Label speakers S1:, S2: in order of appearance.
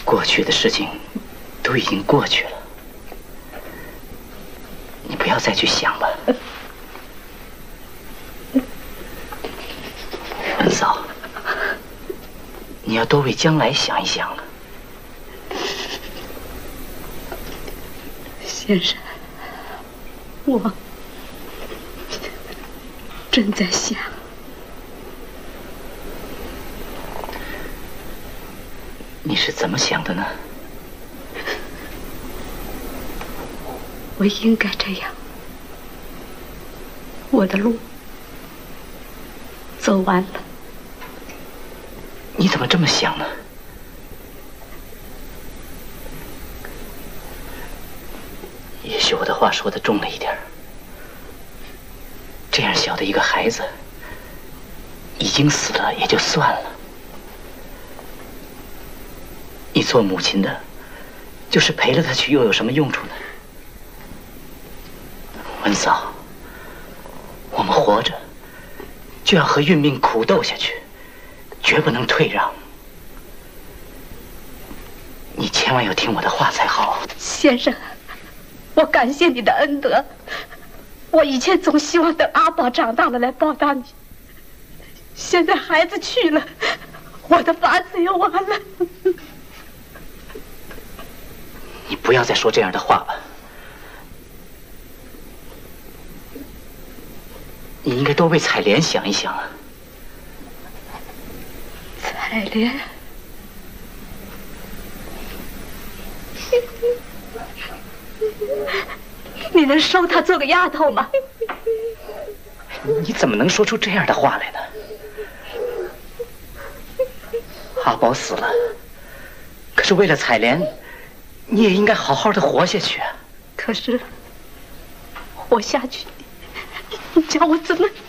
S1: 过去的事情都已经过去了，你不要再去想吧。文嫂，你要多为将来想一想啊。
S2: 先生，我正在想。
S1: 你是怎么想的呢？
S2: 我应该这样，我的路走完了。
S1: 你怎么这么想呢？也许我的话说的重了一点儿。这样小的一个孩子，已经死了也就算了。你做母亲的，就是陪了他去，又有什么用处呢？文嫂，我们活着就要和运命苦斗下去，绝不能退让。你千万要听我的话才好。
S2: 先生，我感谢你的恩德。我以前总希望等阿宝长大了来报答你，现在孩子去了，我的法子也完了。
S1: 你不要再说这样的话了。你应该多为彩莲想一想啊。
S2: 彩莲，你能收她做个丫头吗？
S1: 你怎么能说出这样的话来呢？阿宝死了，可是为了彩莲，你也应该好好的活下去啊。
S2: 可是活下去，你叫我怎么？